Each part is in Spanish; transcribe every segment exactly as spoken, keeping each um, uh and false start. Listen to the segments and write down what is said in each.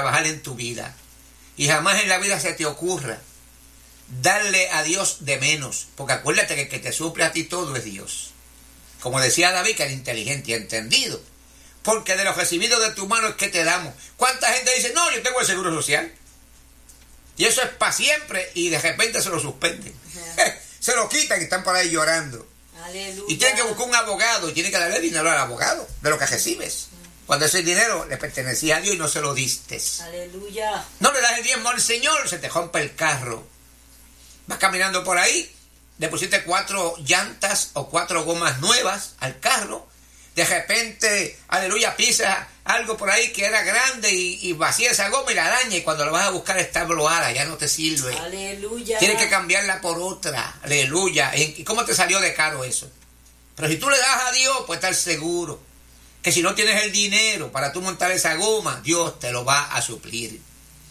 trabajar en tu vida. Y jamás en la vida se te ocurra darle a Dios de menos, porque acuérdate que el que te suple a ti todo es Dios. Como decía David, que era inteligente y entendido, porque de los recibidos de tu mano es que te damos. ¿Cuánta gente dice, no, yo tengo el seguro social? Y eso es para siempre, y de repente se lo suspenden. Se lo quitan y están por ahí llorando. Aleluya. Y tienen que buscar un abogado, y tienen que darle dinero al abogado, de lo que recibes. Cuando ese dinero le pertenecía a Dios y no se lo diste. Aleluya. No le das el diezmo al Señor, se te rompe el carro. Vas caminando por ahí, le pusiste cuatro llantas o cuatro gomas nuevas al carro. De repente, aleluya, pisa algo por ahí que era grande y, y vacía esa goma y la daña. Y cuando la vas a buscar está bloada, ya no te sirve. Aleluya. Tienes que cambiarla por otra. Aleluya. ¿Y cómo te salió de caro eso? Pero si tú le das a Dios, pues estar seguro que si no tienes el dinero para tú montar esa goma, Dios te lo va a suplir.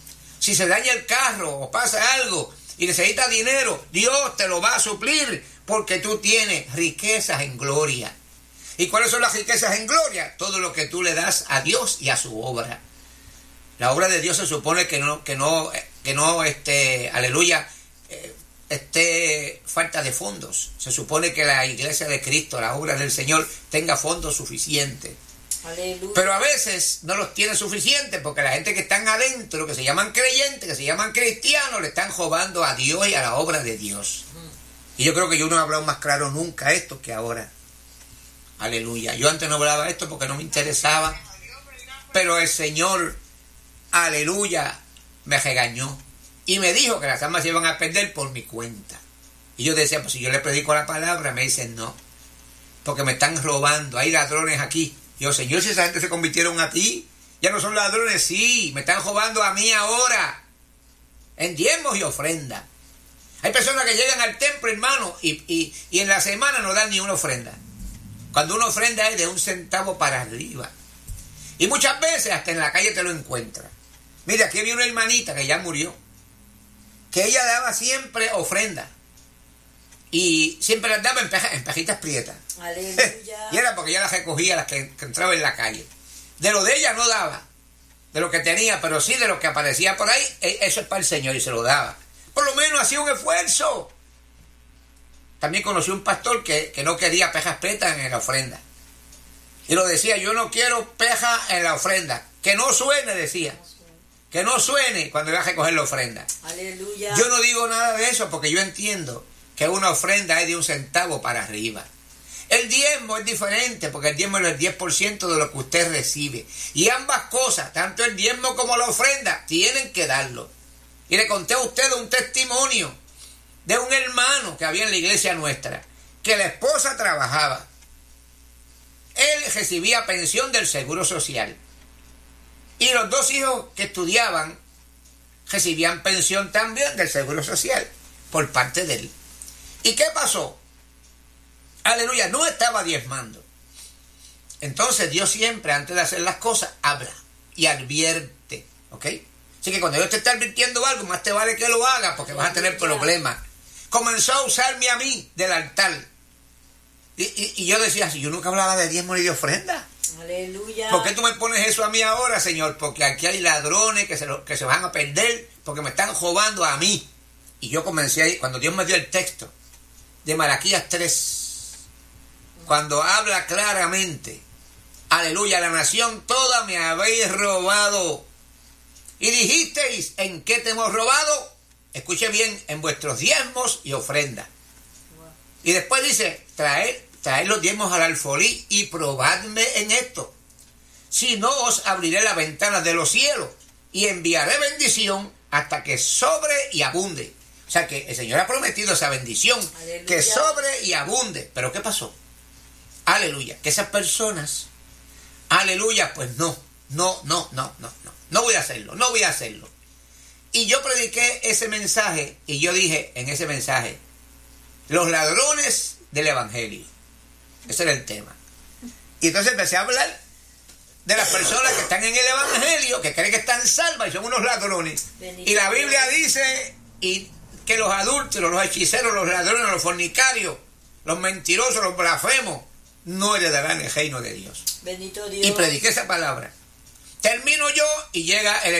Si se daña el carro o pasa algo y necesitas dinero, Dios te lo va a suplir porque tú tienes riquezas en gloria. ¿Y cuáles son las riquezas en gloria? Todo lo que tú le das a Dios y a su obra. La obra de Dios se supone que no, que no, que no, este, aleluya, eh, esté falta de fondos. Se supone que la iglesia de Cristo, la obra del Señor, tenga fondos suficientes. Aleluya. Pero a veces no los tiene suficientes porque la gente que están adentro, que se llaman creyentes, que se llaman cristianos, le están robando a Dios y a la obra de Dios. Y yo creo que yo no he hablado más claro nunca esto que ahora. Aleluya. Yo antes no hablaba esto porque no me interesaba, pero el Señor, aleluya, me regañó y me dijo que las almas se iban a perder por mi cuenta. Y yo decía, pues si yo le predico la palabra, me dicen no, porque me están robando, hay ladrones aquí. Y yo, Señor, si esa gente se convirtieron a ti, ya no son ladrones, sí, me están robando a mí ahora, en diezmos y ofrenda. Hay personas que llegan al templo, hermano, y, y, y en la semana no dan ni una ofrenda. Cuando una ofrenda es de un centavo para arriba. Y muchas veces hasta en la calle te lo encuentras. Mira, aquí había una hermanita que ya murió, que ella daba siempre ofrenda. Y siempre las daba en, peja, en pejitas prietas. Aleluya. Y era porque ella las recogía, las que, que entraban en la calle. De lo de ella no daba, de lo que tenía, pero sí de lo que aparecía por ahí, eso es para el Señor y se lo daba. Por lo menos hacía un esfuerzo. También conocí un pastor que, que no quería pejas prietas en la ofrenda. Y lo decía, yo no quiero pejas en la ofrenda. Que no suene, decía. Que no suene cuando iba a recoger la ofrenda. Aleluya. Yo no digo nada de eso porque yo entiendo que una ofrenda es de un centavo para arriba. El diezmo es diferente porque el diezmo es el diez por ciento de lo que usted recibe. Y ambas cosas, tanto el diezmo como la ofrenda, tienen que darlo. Y le conté a ustedes un testimonio de un hermano que había en la iglesia nuestra, que la esposa trabajaba. Él recibía pensión del Seguro Social. Y los dos hijos que estudiaban recibían pensión también del Seguro Social por parte de él. ¿Y qué pasó? Aleluya, no estaba diezmando. Entonces Dios siempre, antes de hacer las cosas, habla y advierte, ¿ok? Así que cuando Dios te está advirtiendo algo, más te vale que lo hagas porque vas a tener problemas. Comenzó a usarme a mí del altar. Y, y, y yo decía, si yo nunca hablaba de diezmo ni de ofrenda. Aleluya. ¿Por qué tú me pones eso a mí ahora, Señor? Porque aquí hay ladrones que se, lo, que se van a perder porque me están robando a mí. Y yo comencé ahí, cuando Dios me dio el texto de Malaquías tres, cuando habla claramente, aleluya, la nación toda me habéis robado. Y dijisteis, ¿en qué te hemos robado? Escuche bien, en vuestros diezmos y ofrendas. Y después dice, traed, traed los diezmos al alfolí y probadme en esto. Si no, os abriré la ventana de los cielos y enviaré bendición hasta que sobre y abunde. O sea que el Señor ha prometido esa bendición, aleluya, que sobre y abunde. ¿Pero qué pasó? Aleluya, que esas personas, aleluya, pues no, no, no, no, no, no, no voy a hacerlo, no voy a hacerlo. Y yo prediqué ese mensaje y yo dije en ese mensaje, los ladrones del evangelio. Ese era el tema. Y entonces empecé a hablar de las personas que están en el evangelio, que creen que están salvas y son unos ladrones. Bendito. Y la Biblia dice y que los adúlteros, los hechiceros, los ladrones, los fornicarios, los mentirosos, los blasfemos, no heredarán el reino de Dios. Bendito Dios. Y prediqué esa palabra. Termino yo y llega el